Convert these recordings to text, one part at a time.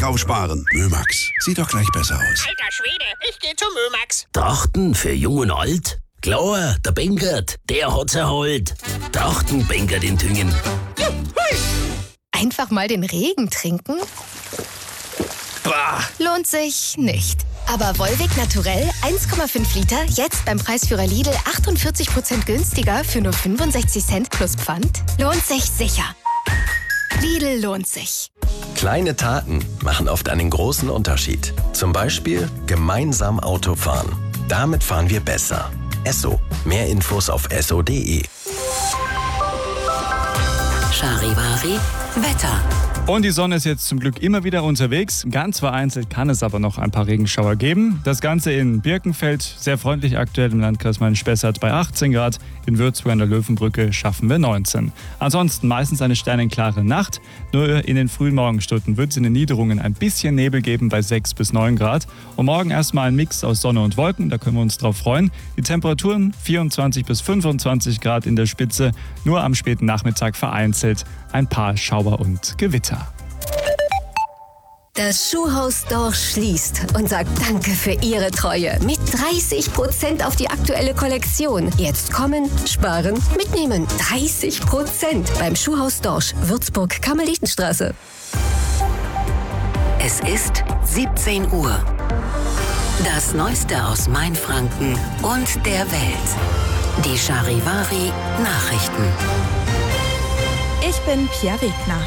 Kauf sparen. Mömax. Sieht doch gleich besser aus. Alter Schwede, ich gehe zum Mömax. Trachten für Jung und Alt? Klar, der Benkert, der hat's erholt. Trachten Benkert in Tüngen. Einfach mal den Regen trinken? Bah. Lohnt sich nicht. Aber Volvic Naturell 1,5 Liter, jetzt beim Preisführer Lidl 48% günstiger für nur 65 Cent plus Pfand? Lohnt sich sicher. Lidl lohnt sich. Kleine Taten machen oft einen großen Unterschied. Zum Beispiel gemeinsam Auto fahren. Damit fahren wir besser. Esso. Mehr Infos auf esso.de. Charivari Wetter. Und die Sonne ist jetzt zum Glück immer wieder unterwegs. Ganz vereinzelt kann es aber noch ein paar Regenschauer geben. Das Ganze in Birkenfeld, sehr freundlich aktuell im Landkreis Main-Spessart bei 18 Grad. In Würzburg an der Löwenbrücke schaffen wir 19. Ansonsten meistens eine sternenklare Nacht. Nur in den frühen Morgenstunden wird es in den Niederungen ein bisschen Nebel geben bei 6 bis 9 Grad. Und morgen erstmal ein Mix aus Sonne und Wolken, da können wir uns drauf freuen. Die Temperaturen 24 bis 25 Grad in der Spitze. Nur am späten Nachmittag vereinzelt ein paar Schauer und Gewitter. Das Schuhhaus Dorsch schließt und sagt Danke für Ihre Treue. Mit 30% auf die aktuelle Kollektion. Jetzt kommen, sparen, mitnehmen. 30% beim Schuhhaus Dorsch, Würzburg, Karmelitenstraße. Es ist 17 Uhr. Das Neueste aus Mainfranken und der Welt. Die Charivari Nachrichten. Ich bin Pia Wegner.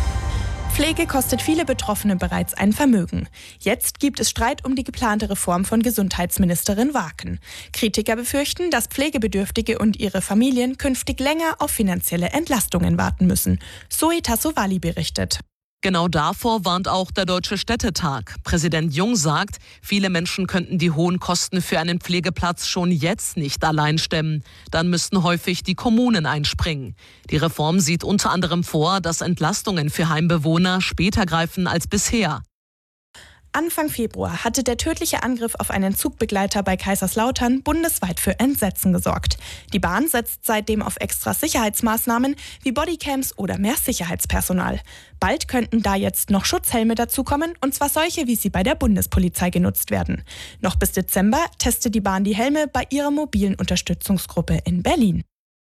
Pflege kostet viele Betroffene bereits ein Vermögen. Jetzt gibt es Streit um die geplante Reform von Gesundheitsministerin Waaken. Kritiker befürchten, dass Pflegebedürftige und ihre Familien künftig länger auf finanzielle Entlastungen warten müssen. Zoe Tassovali berichtet. Genau davor warnt auch der Deutsche Städtetag. Präsident Jung sagt, viele Menschen könnten die hohen Kosten für einen Pflegeplatz schon jetzt nicht allein stemmen. Dann müssten häufig die Kommunen einspringen. Die Reform sieht unter anderem vor, dass Entlastungen für Heimbewohner später greifen als bisher. Anfang Februar hatte der tödliche Angriff auf einen Zugbegleiter bei Kaiserslautern bundesweit für Entsetzen gesorgt. Die Bahn setzt seitdem auf extra Sicherheitsmaßnahmen wie Bodycams oder mehr Sicherheitspersonal. Bald könnten da jetzt noch Schutzhelme dazukommen, und zwar solche, wie sie bei der Bundespolizei genutzt werden. Noch bis Dezember testet die Bahn die Helme bei ihrer mobilen Unterstützungsgruppe in Berlin.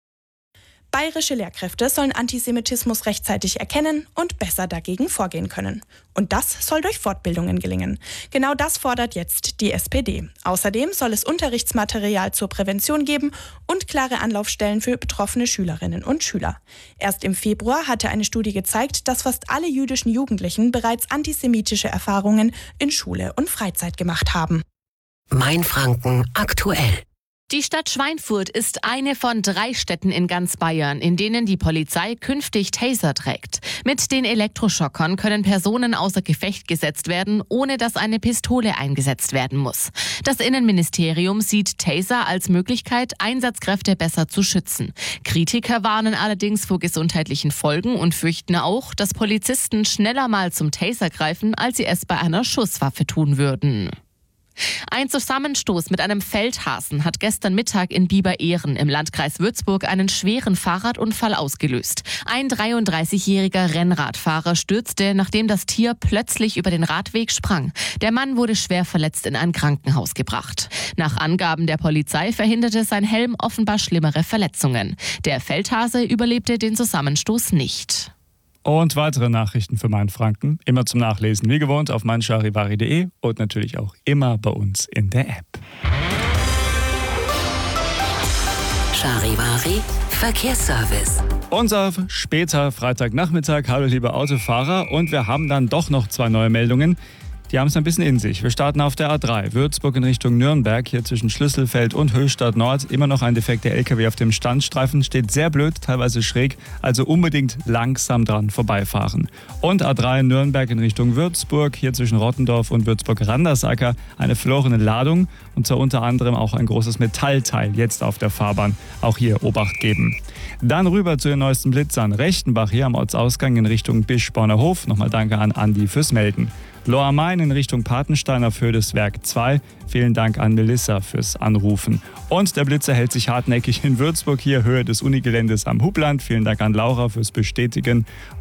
Bayerische Lehrkräfte sollen Antisemitismus rechtzeitig erkennen und besser dagegen vorgehen können. Und das soll durch Fortbildungen gelingen. Genau das fordert jetzt die SPD. Außerdem soll es Unterrichtsmaterial zur Prävention geben und klare Anlaufstellen für betroffene Schülerinnen und Schüler. Erst im Februar hatte eine Studie gezeigt, dass fast alle jüdischen Jugendlichen bereits antisemitische Erfahrungen in Schule und Freizeit gemacht haben. Mainfranken aktuell. Die Stadt Schweinfurt ist eine von 3 Städten in ganz Bayern, in denen die Polizei künftig Taser trägt. Mit den Elektroschockern können Personen außer Gefecht gesetzt werden, ohne dass eine Pistole eingesetzt werden muss. Das Innenministerium sieht Taser als Möglichkeit, Einsatzkräfte besser zu schützen. Kritiker warnen allerdings vor gesundheitlichen Folgen und fürchten auch, dass Polizisten schneller mal zum Taser greifen, als sie es bei einer Schusswaffe tun würden. Ein Zusammenstoß mit einem Feldhasen hat gestern Mittag in Biber-Ehren im Landkreis Würzburg einen schweren Fahrradunfall ausgelöst. Ein 33-jähriger Rennradfahrer stürzte, nachdem das Tier plötzlich über den Radweg sprang. Der Mann wurde schwer verletzt in ein Krankenhaus gebracht. Nach Angaben der Polizei verhinderte sein Helm offenbar schlimmere Verletzungen. Der Feldhase überlebte den Zusammenstoß nicht. Und weitere Nachrichten für Mainfranken immer zum Nachlesen, wie gewohnt, auf meincharivari.de und natürlich auch immer bei uns in der App. Charivari Verkehrsservice. Unser später Freitagnachmittag. Hallo liebe Autofahrer, und wir haben dann doch noch 2 neue Meldungen. Die haben es ein bisschen in sich. Wir starten auf der A3, Würzburg in Richtung Nürnberg, hier zwischen Schlüsselfeld und Höchstadt Nord. Immer noch ein defekter LKW auf dem Standstreifen, steht sehr blöd, teilweise schräg, also unbedingt langsam dran vorbeifahren. Und A3 Nürnberg in Richtung Würzburg, hier zwischen Rottendorf und Würzburg-Randersacker, eine verlorene Ladung, und zwar unter anderem auch ein großes Metallteil jetzt auf der Fahrbahn. Auch hier Obacht geben. Dann rüber zu den neuesten Blitzern. Rechtenbach hier am Ortsausgang in Richtung Bischborner Hof. Nochmal danke an Andi fürs Melden. Lohr Main in Richtung Patenstein auf Höhe des Werk 2. Vielen Dank an Melissa fürs Anrufen. Und der Blitzer hält sich hartnäckig in Würzburg hier, Höhe des Unigeländes am Hubland. Vielen Dank an Laura fürs Bestätigen.